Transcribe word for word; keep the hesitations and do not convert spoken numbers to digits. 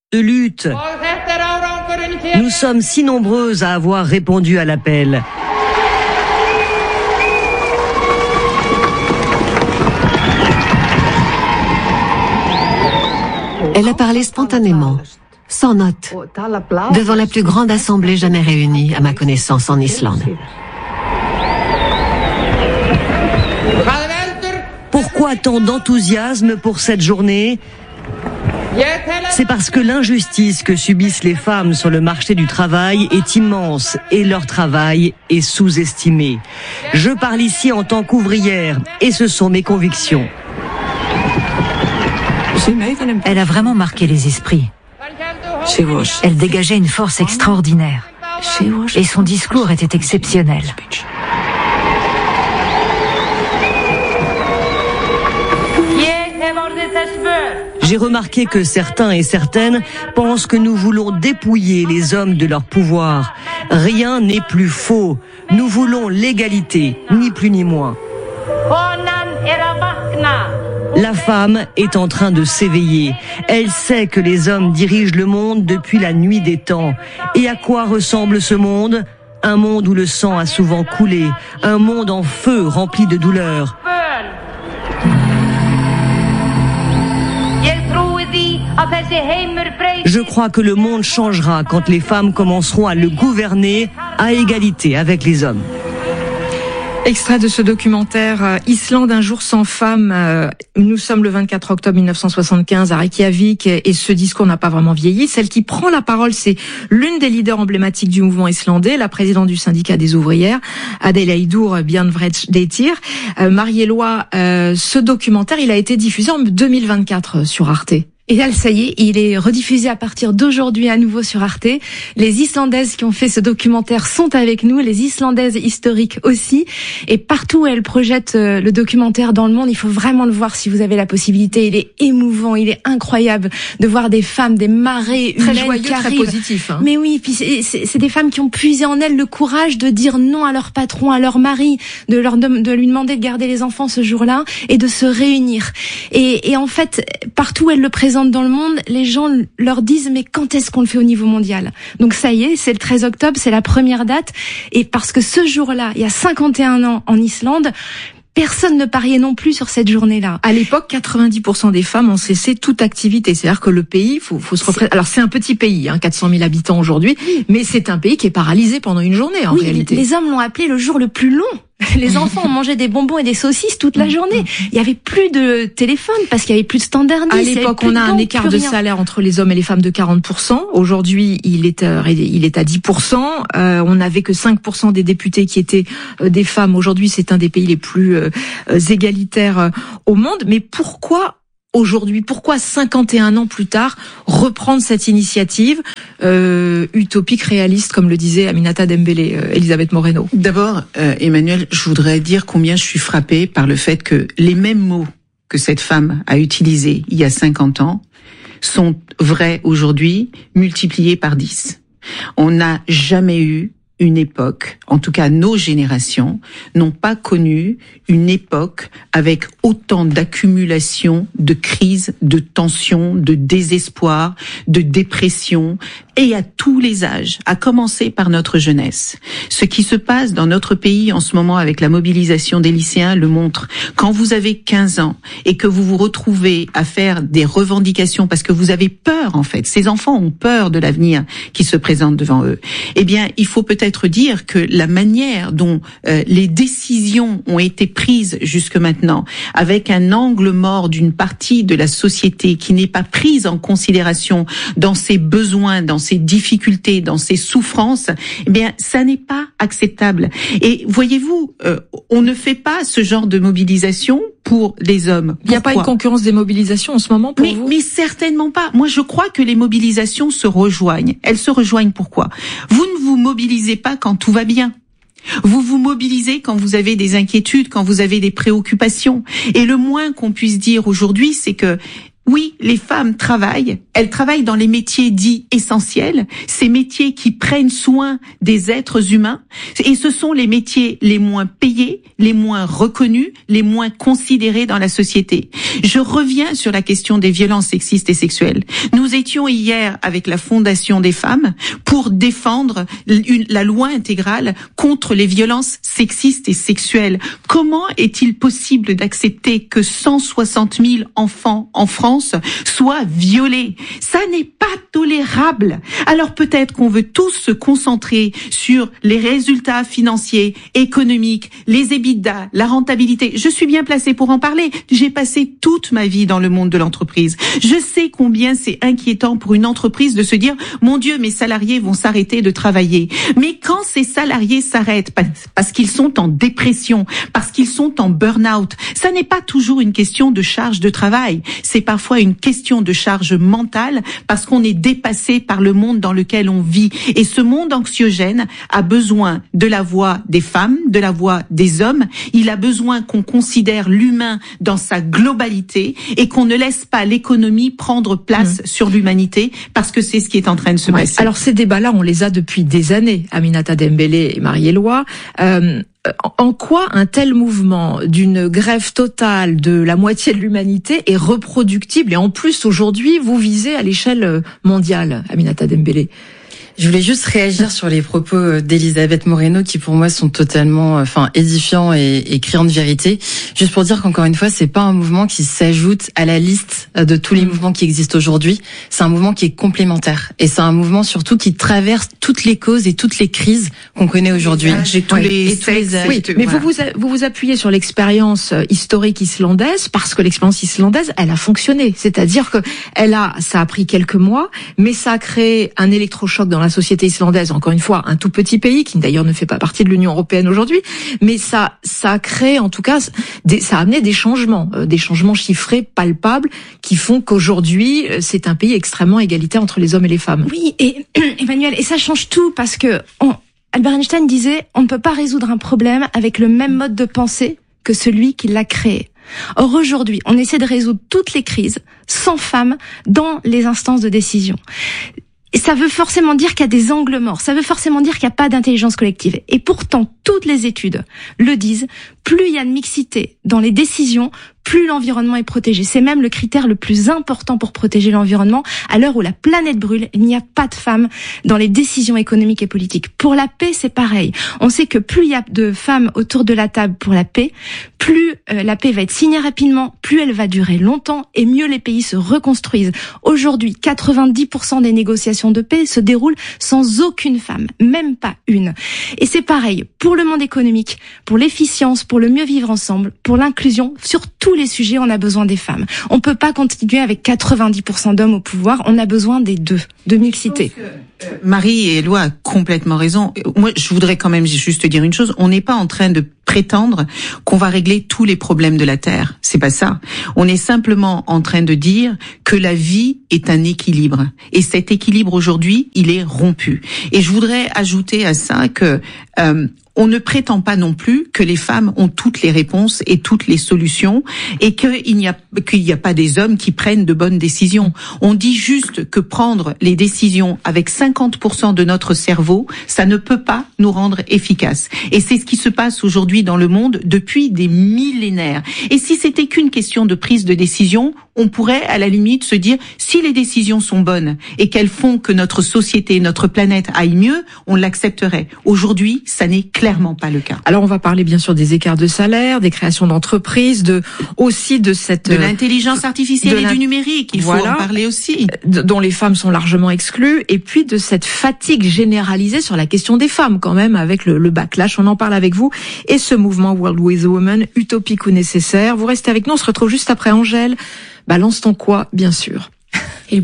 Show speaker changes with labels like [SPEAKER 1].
[SPEAKER 1] de lutte. Nous sommes si nombreuses à avoir répondu à l'appel.
[SPEAKER 2] Elle a parlé spontanément, sans notes, devant la plus grande assemblée jamais réunie, à ma connaissance, en Islande.
[SPEAKER 1] Pourquoi tant d'enthousiasme pour cette journée ? C'est parce que l'injustice que subissent les femmes sur le marché du travail est immense et leur travail est sous-estimé. Je parle ici en tant qu'ouvrière et ce sont mes convictions.
[SPEAKER 3] Elle a vraiment marqué les esprits. Elle dégageait une force extraordinaire. Et son discours était exceptionnel.
[SPEAKER 1] J'ai remarqué que certains et certaines pensent que nous voulons dépouiller les hommes de leur pouvoir. Rien n'est plus faux. Nous voulons l'égalité, ni plus ni moins. La femme est en train de s'éveiller. Elle sait que les hommes dirigent le monde depuis la nuit des temps. Et à quoi ressemble ce monde ? Un monde où le sang a souvent coulé. Un monde en feu rempli de douleur. Je crois que le monde changera quand les femmes commenceront à le gouverner à égalité avec les hommes.
[SPEAKER 4] Extrait de ce documentaire euh, Islande, un jour sans femme. Euh, nous sommes le vingt-quatre octobre mille neuf cent soixante-quinze à Reykjavik et, et ce discours n'a pas vraiment vieilli. Celle qui prend la parole, c'est l'une des leaders emblématiques du mouvement islandais, la présidente du syndicat des ouvrières, Adelaïdur Bjarnfredsdóttir. Euh, Marie-Éloi, euh, ce documentaire, il a été diffusé en deux mille vingt-quatre sur Arte.
[SPEAKER 5] Et là, ça y est, il est rediffusé à partir d'aujourd'hui à nouveau sur Arte. Les Islandaises qui ont fait ce documentaire sont avec nous, les Islandaises historiques aussi. Et partout où elles projettent le documentaire dans le monde, il faut vraiment le voir si vous avez la possibilité. Il est émouvant, il est incroyable de voir des femmes, des marées humaines
[SPEAKER 4] très joyeux,
[SPEAKER 5] qui arrivent.
[SPEAKER 4] Très positif. Hein.
[SPEAKER 5] Mais oui, puis c'est, c'est, c'est des femmes qui ont puisé en elles le courage de dire non à leur patron, à leur mari, de leur de, de lui demander de garder les enfants ce jour-là et de se réunir. Et, et en fait, partout où elles le présentent dans le monde, les gens leur disent mais quand est-ce qu'on le fait au niveau mondial ? Donc ça y est, c'est le treize octobre, c'est la première date et parce que ce jour-là, il y a cinquante et un ans en Islande, personne ne pariait non plus sur cette journée-là.
[SPEAKER 4] À l'époque, quatre-vingt-dix pour cent des femmes ont cessé toute activité. C'est-à-dire que le pays, faut, faut se représenter. Alors c'est un petit pays, hein, quatre cent mille habitants aujourd'hui, mais c'est un pays qui est paralysé pendant une journée en
[SPEAKER 5] oui,
[SPEAKER 4] réalité.
[SPEAKER 5] Les hommes l'ont appelé le jour le plus long. Les enfants ont mangé des bonbons et des saucisses toute la journée. Il y avait plus de téléphone parce qu'il y avait plus de standard dix.
[SPEAKER 4] À l'époque, on a un écart de salaire entre les hommes et les femmes de quarante pour cent. Aujourd'hui, il est euh, il est à dix pour cent. Euh, on n'avait que cinq pour cent des députés qui étaient euh, des femmes. Aujourd'hui, c'est un des pays les plus euh, égalitaires euh, au monde. Mais pourquoi aujourd'hui, pourquoi cinquante et un ans plus tard reprendre cette initiative euh, utopique, réaliste, comme le disait Aminata Dembélé, euh, Elisabeth Moreno?
[SPEAKER 6] D'abord, euh, Emmanuel, je voudrais dire combien je suis frappée par le fait que les mêmes mots que cette femme a utilisés il y a cinquante ans sont vrais aujourd'hui, multipliés par dix. On n'a jamais eu une époque, en tout cas nos générations, n'ont pas connu une époque avec autant d'accumulation, de crises, de tensions, de désespoir, de dépression, et à tous les âges, à commencer par notre jeunesse. Ce qui se passe dans notre pays en ce moment avec la mobilisation des lycéens le montre. Quand vous avez quinze ans et que vous vous retrouvez à faire des revendications parce que vous avez peur, en fait, ces enfants ont peur de l'avenir qui se présente devant eux, eh bien, il faut peut-être dire que la manière dont euh, les décisions ont été prises jusque maintenant, avec un angle mort d'une partie de la société qui n'est pas prise en considération dans ses besoins, dans ses difficultés, dans ses souffrances, eh bien, ça n'est pas acceptable. Et voyez-vous, euh, on ne fait pas ce genre de mobilisation pour les hommes.
[SPEAKER 4] Il n'y a pas une concurrence des mobilisations en ce moment pour
[SPEAKER 6] mais,
[SPEAKER 4] vous ?
[SPEAKER 6] Mais certainement pas. Moi, je crois que les mobilisations se rejoignent. Elles se rejoignent pourquoi ? Vous ne vous mobilisez pas quand tout va bien. Vous vous mobilisez quand vous avez des inquiétudes, quand vous avez des préoccupations. Et le moins qu'on puisse dire aujourd'hui, c'est que oui, les femmes travaillent, elles travaillent dans les métiers dits essentiels, ces métiers qui prennent soin des êtres humains, et ce sont les métiers les moins payés, les moins reconnus, les moins considérés dans la société. Je reviens sur la question des violences sexistes et sexuelles. Nous étions hier avec la Fondation des femmes pour défendre une, la loi intégrale contre les violences sexistes et sexuelles. Comment est-il possible d'accepter que cent soixante mille enfants en France soient violés? Ça n'est pas tolérable. Alors peut-être qu'on veut tous se concentrer sur les résultats financiers, économiques, les EBITDA, la rentabilité. Je suis bien placée pour en parler. J'ai passé toute ma vie dans le monde de l'entreprise. Je sais combien c'est inquiétant pour une entreprise de se dire « Mon Dieu, mes salariés vont s'arrêter de travailler ». Mais quand ces salariés s'arrêtent parce qu'ils sont en dépression, parce qu'ils sont en burn-out, ça n'est pas toujours une question de charge de travail. C'est parfois une question de charge mentale parce qu'on est dépassé par le monde dans lequel on vit. Et ce monde anxiogène a besoin de la voix des femmes, de la voix des hommes. Il a besoin qu'on considère l'humain dans sa globalité et qu'on ne laisse pas l'économie prendre place mmh. sur l'humanité parce que c'est ce qui est en train de se
[SPEAKER 4] ouais.
[SPEAKER 6] passer.
[SPEAKER 4] Alors ces débats-là, on les a depuis des années, Aminata Dembélé et Marie-Éloi. Euh, En quoi un tel mouvement d'une grève totale de la moitié de l'humanité est reproductible? Et en plus, aujourd'hui, vous visez à l'échelle mondiale, Aminata Dembélé.
[SPEAKER 7] Je voulais juste réagir sur les propos d'Elisabeth Moreno qui pour moi sont totalement enfin édifiants et, et criants de vérité. Juste pour dire qu'encore une fois, c'est pas un mouvement qui s'ajoute à la liste de tous les mouvements qui existent aujourd'hui. C'est un mouvement qui est complémentaire et c'est un mouvement surtout qui traverse toutes les causes et toutes les crises qu'on connaît aujourd'hui.
[SPEAKER 6] J'ai tous
[SPEAKER 7] oui,
[SPEAKER 6] les,
[SPEAKER 7] tous les âges.
[SPEAKER 4] Oui, mais voilà. vous, vous vous vous appuyez sur l'expérience historique islandaise parce que l'expérience islandaise, elle a fonctionné. C'est-à-dire que elle a, ça a pris quelques mois, mais ça a créé un électrochoc dans la société islandaise, encore une fois, un tout petit pays qui d'ailleurs ne fait pas partie de l'Union européenne aujourd'hui, mais ça, ça a créé en tout cas, des, ça a amené des changements, euh, des changements chiffrés, palpables, qui font qu'aujourd'hui c'est un pays extrêmement égalitaire entre les hommes et les femmes.
[SPEAKER 5] Oui, et Emmanuel, et ça change tout parce que on, Albert Einstein disait, on ne peut pas résoudre un problème avec le même mode de pensée que celui qui l'a créé. Or aujourd'hui, on essaie de résoudre toutes les crises sans femmes dans les instances de décision. Et ça veut forcément dire qu'il y a des angles morts, ça veut forcément dire qu'il n'y a pas d'intelligence collective. Et pourtant, toutes les études le disent, plus il y a de mixité dans les décisions, plus l'environnement est protégé. C'est même le critère le plus important pour protéger l'environnement. À l'heure où la planète brûle, il n'y a pas de femmes dans les décisions économiques et politiques. Pour la paix, c'est pareil. On sait que plus il y a de femmes autour de la table pour la paix, plus euh, la paix va être signée rapidement, plus elle va durer longtemps et mieux les pays se reconstruisent. Aujourd'hui, quatre-vingt-dix pour cent des négociations de paix se déroulent sans aucune femme, même pas une. Et c'est pareil pour le monde économique, pour l'efficience, pour le mieux vivre ensemble, pour l'inclusion, sur tous les sujets, on a besoin des femmes. On peut pas continuer avec quatre-vingt-dix pour cent d'hommes au pouvoir, on a besoin des deux, de mixité.
[SPEAKER 6] Marie et Éloi a complètement raison. Moi, je voudrais quand même juste dire une chose. On n'est pas en train de prétendre qu'on va régler tous les problèmes de la Terre. C'est pas ça. On est simplement en train de dire que la vie est un équilibre. Et cet équilibre aujourd'hui, il est rompu. Et je voudrais ajouter à ça que euh, on ne prétend pas non plus que les femmes ont toutes les réponses et toutes les solutions et qu'il n'y a qu'il n'y a pas des hommes qui prennent de bonnes décisions. On dit juste que prendre les décisions avec cinquante pour cent de notre cerveau, ça ne peut pas nous rendre efficaces. Et c'est ce qui se passe aujourd'hui dans le monde depuis des millénaires. Et si c'était qu'une question de prise de décision, on pourrait à la limite se dire si les décisions sont bonnes et qu'elles font que notre société, notre planète aille mieux, on l'accepterait. Aujourd'hui, ça n'est clairement pas le cas.
[SPEAKER 4] Alors on va parler bien sûr des écarts de salaire, des créations d'entreprises, de aussi de cette
[SPEAKER 6] de l'intelligence artificielle
[SPEAKER 4] de
[SPEAKER 6] et
[SPEAKER 4] la...
[SPEAKER 6] du numérique, il
[SPEAKER 4] voilà,
[SPEAKER 6] faut en parler aussi,
[SPEAKER 4] dont les femmes sont largement exclues, et puis de cette fatigue généralisée sur la question des femmes quand même avec le, le backlash. On en parle avec vous et ce mouvement World with Women, utopique ou nécessaire. Vous restez avec nous, on se retrouve juste après Angèle. Balance ton quoi, bien sûr.